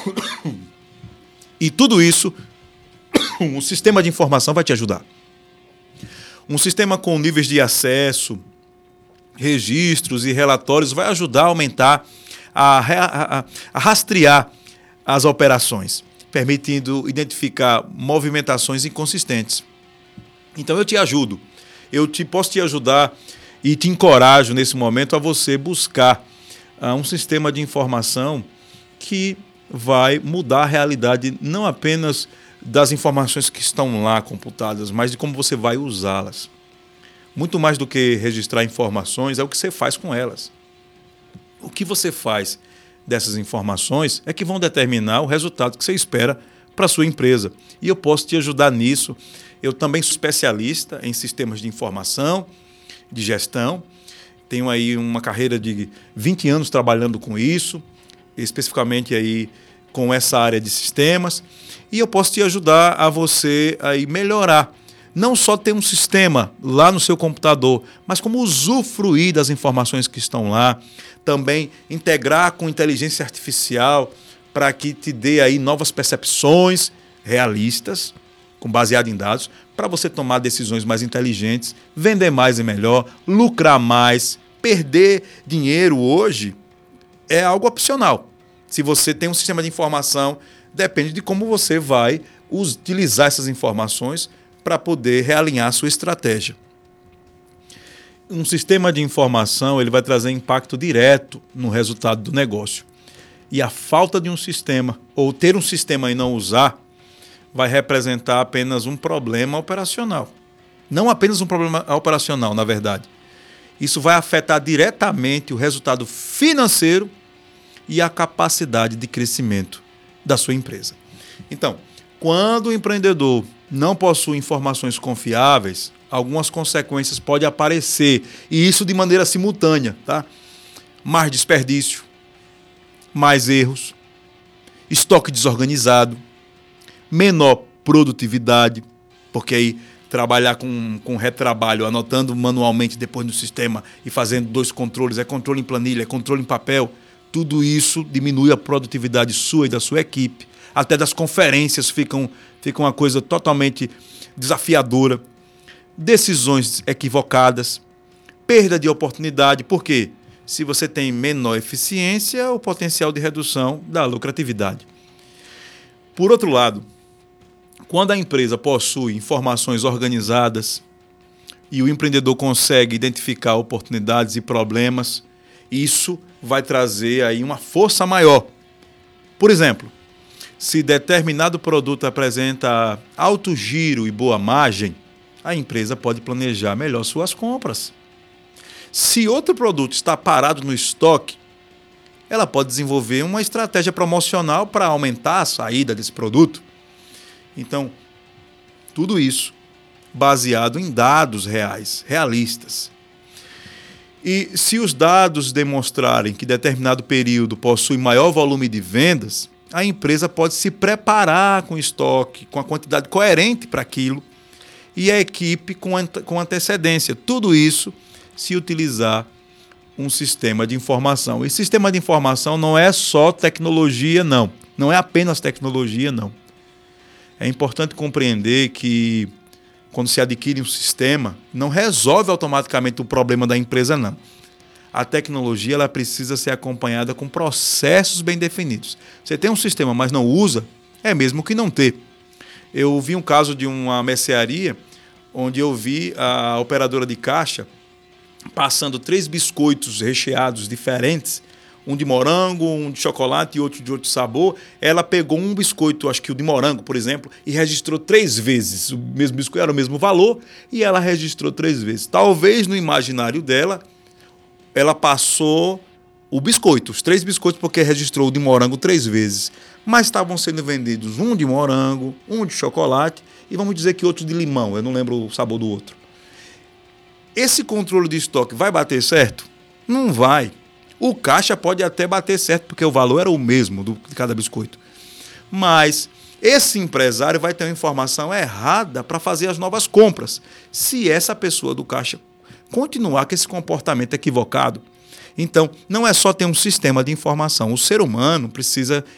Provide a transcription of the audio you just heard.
E tudo isso, um sistema de informação vai te ajudar. Um sistema com níveis de acesso, registros e relatórios vai ajudar a aumentar, a rastrear as operações, permitindo identificar movimentações inconsistentes. Então eu te ajudo, posso te ajudar e te encorajo nesse momento a você buscar um sistema de informação que vai mudar a realidade não apenas das informações que estão lá computadas, mas de como você vai usá-las. Muito mais do que registrar informações é o que você faz com elas. O que você faz dessas informações é que vão determinar o resultado que você espera para a sua empresa. E eu posso te ajudar nisso. Eu também sou especialista em sistemas de informação, de gestão. Tenho aí uma carreira de 20 anos trabalhando com isso, especificamente aí com essa área de sistemas. E eu posso te ajudar a você aí melhorar. Não só ter um sistema lá no seu computador, mas como usufruir das informações que estão lá. Também integrar com inteligência artificial para que te dê aí novas percepções realistas, baseado em dados, para você tomar decisões mais inteligentes, vender mais e melhor, lucrar mais. Perder dinheiro hoje é algo opcional. Se você tem um sistema de informação, depende de como você vai utilizar essas informações para poder realinhar a sua estratégia. Um sistema de informação ele vai trazer impacto direto no resultado do negócio. E a falta de um sistema, ou ter um sistema e não usar, vai representar apenas um problema operacional. Não apenas um problema operacional, na verdade. Isso vai afetar diretamente o resultado financeiro e a capacidade de crescimento da sua empresa. Então, quando o empreendedor não possui informações confiáveis, algumas consequências podem aparecer, e isso de maneira simultânea, tá? Mais desperdício, mais erros, estoque desorganizado, menor produtividade, porque aí trabalhar com retrabalho, anotando manualmente depois no sistema e fazendo 2 controles, é controle em planilha, é controle em papel, tudo isso diminui a produtividade sua e da sua equipe. Até das conferências fica uma coisa totalmente desafiadora. Decisões equivocadas, perda de oportunidade. Por quê? Se você tem menor eficiência, o potencial de redução da lucratividade. Por outro lado, quando a empresa possui informações organizadas e o empreendedor consegue identificar oportunidades e problemas, isso vai trazer aí uma força maior. Por exemplo, se determinado produto apresenta alto giro e boa margem, a empresa pode planejar melhor suas compras. Se outro produto está parado no estoque, ela pode desenvolver uma estratégia promocional para aumentar a saída desse produto. Então, tudo isso baseado em dados reais, realistas. E se os dados demonstrarem que determinado período possui maior volume de vendas, a empresa pode se preparar com estoque, com a quantidade coerente para aquilo, e a equipe com antecedência. Tudo isso se utilizar um sistema de informação. E sistema de informação não é só tecnologia, não. Não é apenas tecnologia, não. É importante compreender que quando se adquire um sistema, não resolve automaticamente o problema da empresa, não. A tecnologia ela precisa ser acompanhada com processos bem definidos. Você tem um sistema, mas não usa, é mesmo que não ter. Eu vi um caso de uma mercearia, onde eu vi a operadora de caixa passando 3 biscoitos recheados diferentes, um de morango, um de chocolate e outro de outro sabor. Ela pegou um biscoito, acho que o de morango, por exemplo, e registrou 3 vezes. O mesmo biscoito era o mesmo valor e ela registrou 3 vezes. Talvez no imaginário dela, ela passou o biscoito, os 3 biscoitos, porque registrou o de morango 3 vezes. Mas estavam sendo vendidos um de morango, um de chocolate e vamos dizer que outro de limão. Eu não lembro o sabor do outro. Esse controle de estoque vai bater certo? Não vai. O caixa pode até bater certo, porque o valor era o mesmo de cada biscoito. Mas esse empresário vai ter uma informação errada para fazer as novas compras, se essa pessoa do caixa continuar com esse comportamento equivocado. Então, não é só ter um sistema de informação. O ser humano precisa